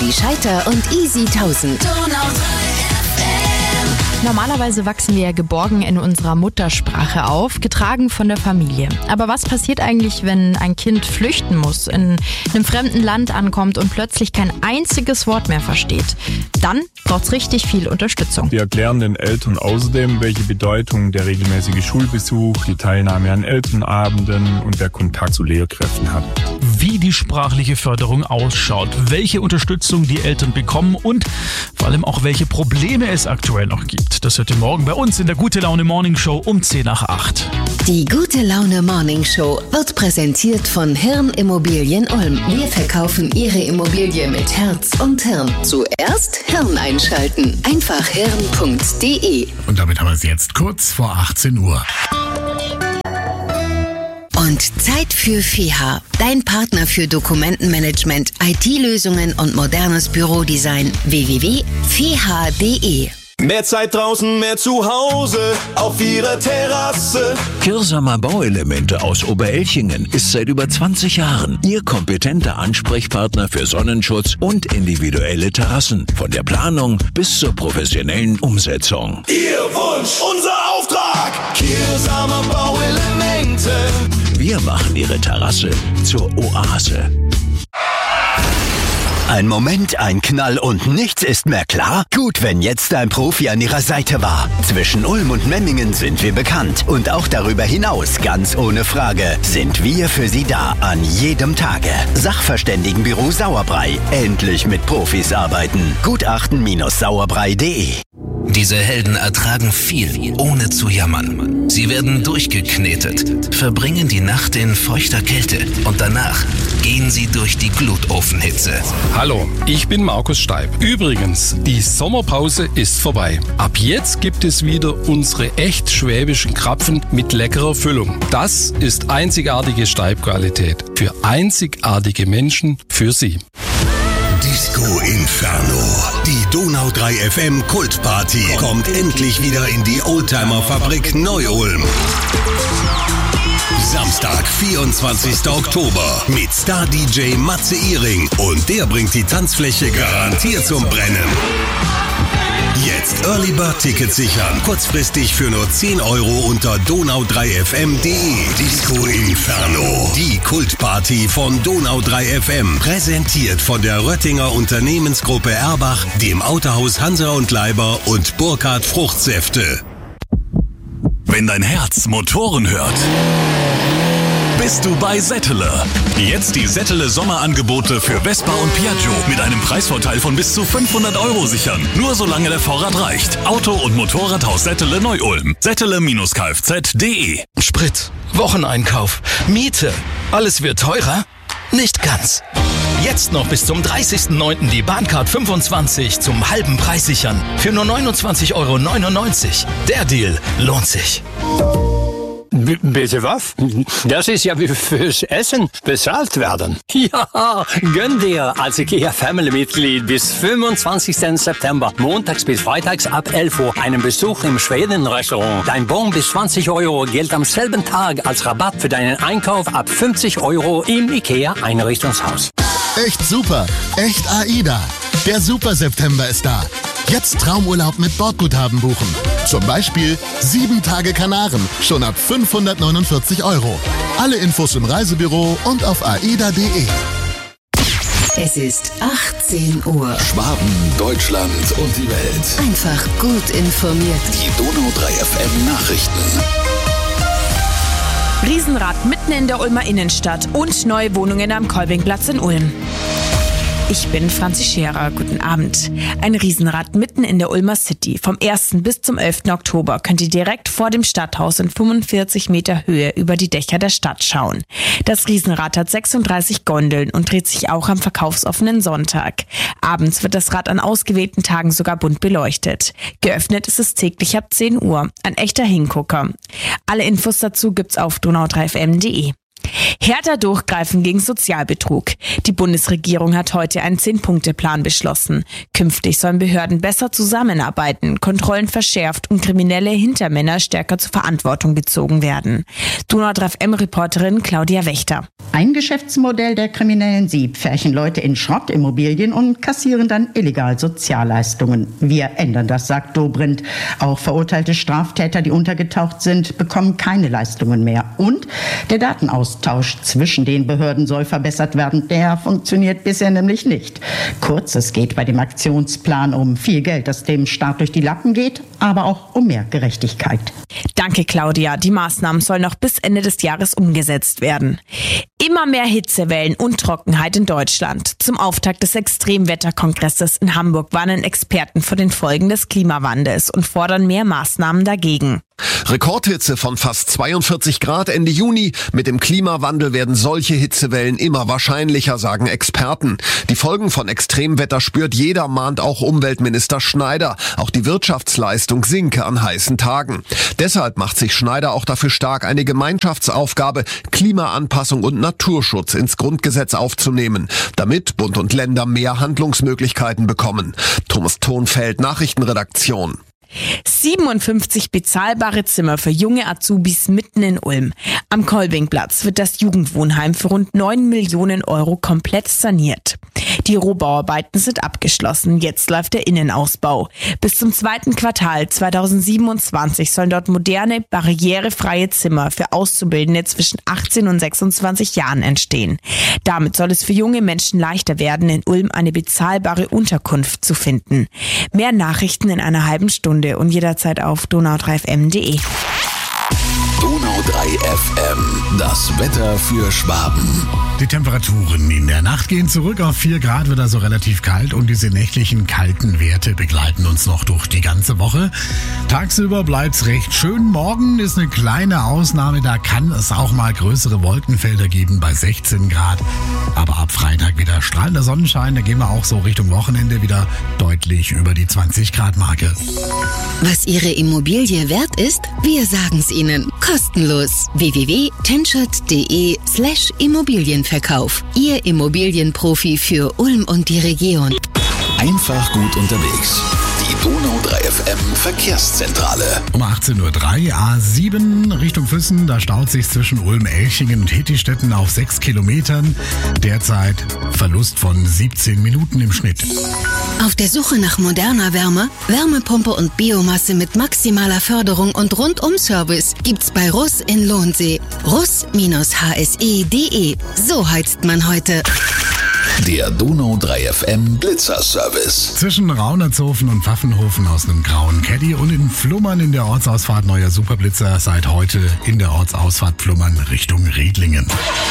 Heidi Scheiter und Easy 1000. Normalerweise wachsen wir ja geborgen in unserer Muttersprache auf, getragen von der Familie. Aber was passiert eigentlich, wenn ein Kind flüchten muss, in einem fremden Land ankommt und plötzlich kein einziges Wort mehr versteht? Dann braucht es richtig viel Unterstützung. Wir erklären den Eltern außerdem, welche Bedeutung der regelmäßige Schulbesuch, die Teilnahme an Elternabenden und der Kontakt zu Lehrkräften hat. Wie die sprachliche Förderung ausschaut, welche Unterstützung die Eltern bekommen und vor allem auch welche Probleme es aktuell noch gibt. Das hört ihr morgen bei uns in der Gute Laune Morning Show um 10:08. Die Gute Laune Morning Show wird präsentiert von Hirn Immobilien Ulm. Wir verkaufen Ihre Immobilie mit Herz und Hirn. Zuerst Hirn einschalten. Einfach hirn.de. Und damit haben wir es jetzt kurz vor 18 Uhr. Und Zeit für FEHA, dein Partner für Dokumentenmanagement, IT-Lösungen und modernes Bürodesign. www.feha.de. Mehr Zeit draußen, mehr zu Hause, auf Ihrer Terrasse. Kirsamer Bauelemente aus Oberelchingen ist seit über 20 Jahren Ihr kompetenter Ansprechpartner für Sonnenschutz und individuelle Terrassen. Von der Planung bis zur professionellen Umsetzung. Ihr Wunsch, unser Auftrag. Kirsamer Bauelemente. Wir machen Ihre Terrasse zur Oase. Ein Moment, ein Knall und nichts ist mehr klar? Gut, wenn jetzt ein Profi an Ihrer Seite war. Zwischen Ulm und Memmingen sind wir bekannt. Und auch darüber hinaus, ganz ohne Frage, sind wir für Sie da an jedem Tage. Sachverständigenbüro Sauerbrei. Endlich mit Profis arbeiten. Gutachten-sauerbrei.de. Diese Helden ertragen viel, ohne zu jammern. Sie werden durchgeknetet, verbringen die Nacht in feuchter Kälte und danach gehen sie durch die Glutofenhitze. Hallo, ich bin Markus Steib. Übrigens, die Sommerpause ist vorbei. Ab jetzt gibt es wieder unsere echt schwäbischen Krapfen mit leckerer Füllung. Das ist einzigartige Steib-Qualität. Für einzigartige Menschen, für Sie. Disco Inferno. Die Donau 3 FM Kultparty kommt endlich wieder in die Oldtimer-Fabrik Neu-Ulm. Samstag, 24. Oktober mit Star-DJ Matze Ihring und der bringt die Tanzfläche garantiert zum Brennen. Jetzt Early Bird Tickets sichern. Kurzfristig für nur 10 € unter donau3fm.de. Disco Inferno. Die Kultparty von Donau 3 FM. Präsentiert von der Röttinger Unternehmensgruppe Erbach, dem Autohaus Hansa und Leiber und Burkhardt Fruchtsäfte. Wenn dein Herz Motoren hört, bist du bei Settele. Jetzt die Settele Sommerangebote für Vespa und Piaggio mit einem Preisvorteil von bis zu 500 € sichern. Nur solange der Vorrat reicht. Auto- und Motorradhaus Settele Neu-Ulm. Settele-kfz.de. Sprit, Wocheneinkauf, Miete, alles wird teurer? Nicht ganz. Jetzt noch bis zum 30.09. die Bahncard 25 zum halben Preis sichern. Für nur 29,99 €. Der Deal lohnt sich. Bitte was? Das ist ja wie fürs Essen bezahlt werden. Ja, gönn dir als IKEA-Family-Mitglied bis 25. September, montags bis freitags ab 11 Uhr, einen Besuch im Schweden-Restaurant. Dein Bon bis 20 € gilt am selben Tag als Rabatt für deinen Einkauf ab 50 € im IKEA-Einrichtungshaus. Echt super, echt AIDA. Der Super September ist da. Jetzt Traumurlaub mit Bordguthaben buchen. Zum Beispiel 7 Tage Kanaren, schon ab 549 €. Alle Infos im Reisebüro und auf aida.de. Es ist 18 Uhr. Schwaben, Deutschland und die Welt. Einfach gut informiert. Die Donau 3 FM Nachrichten. Riesenrad mitten in der Ulmer Innenstadt und neue Wohnungen am Kolbingplatz in Ulm. Ich bin Franzi Scherer. Guten Abend. Ein Riesenrad mitten in der Ulmer City. Vom 1. bis zum 11. Oktober könnt ihr direkt vor dem Stadthaus in 45 Meter Höhe über die Dächer der Stadt schauen. Das Riesenrad hat 36 Gondeln und dreht sich auch am verkaufsoffenen Sonntag. Abends wird das Rad an ausgewählten Tagen sogar bunt beleuchtet. Geöffnet ist es täglich ab 10 Uhr. Ein echter Hingucker. Alle Infos dazu gibt's auf donau3fm.de. Härter durchgreifen gegen Sozialbetrug. Die Bundesregierung hat heute einen 10-Punkte-Plan beschlossen. Künftig sollen Behörden besser zusammenarbeiten, Kontrollen verschärft und kriminelle Hintermänner stärker zur Verantwortung gezogen werden. Donau 3 FM-Reporterin Claudia Wächter. Ein Geschäftsmodell der Kriminellen. Sie pferchen Leute in Schrottimmobilien und kassieren dann illegal Sozialleistungen. Wir ändern das, sagt Dobrindt. Auch verurteilte Straftäter, die untergetaucht sind, bekommen keine Leistungen mehr. Und der Datenaustausch zwischen den Behörden soll verbessert werden. Der funktioniert bisher nämlich nicht. Kurz, es geht bei dem Aktionsplan um viel Geld, das dem Staat durch die Lappen geht, aber auch um mehr Gerechtigkeit. Danke, Claudia. Die Maßnahmen sollen noch bis Ende des Jahres umgesetzt werden. Immer mehr Hitzewellen und Trockenheit in Deutschland. Zum Auftakt des Extremwetterkongresses in Hamburg warnen Experten vor den Folgen des Klimawandels und fordern mehr Maßnahmen dagegen. Rekordhitze von fast 42 Grad Ende Juni. Mit dem Klimawandel werden solche Hitzewellen immer wahrscheinlicher, sagen Experten. Die Folgen von Extremwetter spürt jeder, mahnt auch Umweltminister Schneider. Auch die Wirtschaftsleistung sinke an heißen Tagen. Deshalb macht sich Schneider auch dafür stark, eine Gemeinschaftsaufgabe, Klimaanpassung und Naturschutz ins Grundgesetz aufzunehmen, damit Bund und Länder mehr Handlungsmöglichkeiten bekommen. Thomas Thonfeld, Nachrichtenredaktion. 57 bezahlbare Zimmer für junge Azubis mitten in Ulm. Am Kolbingplatz wird das Jugendwohnheim für rund 9 Millionen Euro komplett saniert. Die Rohbauarbeiten sind abgeschlossen. Jetzt läuft der Innenausbau. Bis zum 2. Quartal 2027 sollen dort moderne, barrierefreie Zimmer für Auszubildende zwischen 18 und 26 Jahren entstehen. Damit soll es für junge Menschen leichter werden, in Ulm eine bezahlbare Unterkunft zu finden. Mehr Nachrichten in einer halben Stunde und jederzeit auf donau3fm.de. Donau 3 FM, das Wetter für Schwaben. Die Temperaturen in der Nacht gehen zurück auf 4 Grad, wird also relativ kalt und diese nächtlichen kalten Werte begleiten uns noch durch die ganze Woche. Tagsüber bleibt's recht schön. Morgen ist eine kleine Ausnahme, da kann es auch mal größere Wolkenfelder geben bei 16 Grad. Aber ab Freitag wieder strahlender Sonnenschein, da gehen wir auch so Richtung Wochenende wieder deutlich über die 20 Grad Marke. Was Ihre Immobilie wert ist, wir sagen's Ihnen. Kostenlos. www.tenschert.de/Immobilienverkauf. Ihr Immobilienprofi für Ulm und die Region. Einfach gut unterwegs. Die Donau 3 FM Verkehrszentrale. Um 18.03 Uhr A7 Richtung Füssen, da staut sich zwischen Ulm, Elchingen und Hittistetten auf 6 Kilometern. Derzeit Verlust von 17 Minuten im Schnitt. Auf der Suche nach moderner Wärme, Wärmepumpe und Biomasse mit maximaler Förderung und Rundum-Service gibt's bei Russ in Lohnsee. Russ-hse.de. So heizt man heute. Der Donau 3 FM Blitzerservice. Zwischen Raunertshofen und Pfaffenhofen aus einem grauen Caddy und in Flummern in der Ortsausfahrt neuer Superblitzer. Seit heute in der Ortsausfahrt Flummern Richtung Riedlingen.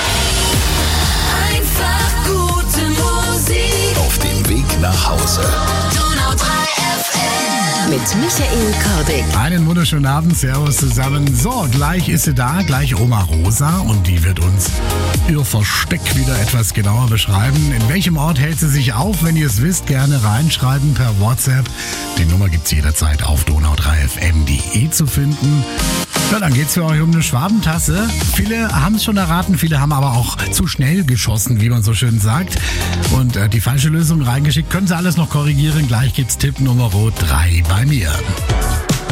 Einfach gute Musik. Auf dem Weg nach Hause. Donau 3 FM. Mit Michael Kordick. Einen wunderschönen Abend, servus zusammen. So, gleich ist sie da, gleich Oma Rosa und die wird uns ihr Versteck wieder etwas genauer beschreiben. In welchem Ort hält sie sich auf? Wenn ihr es wisst, gerne reinschreiben per WhatsApp. Die Nummer gibt's jederzeit auf donau3fm.de zu finden. Ja, dann geht's für euch um eine Schwabentasse. Viele haben es schon erraten, viele haben aber auch zu schnell geschossen, wie man so schön sagt. Und die falsche Lösung reingeschickt. Können Sie alles noch korrigieren? Gleich gibt's Tipp Nummer 3 bei mir.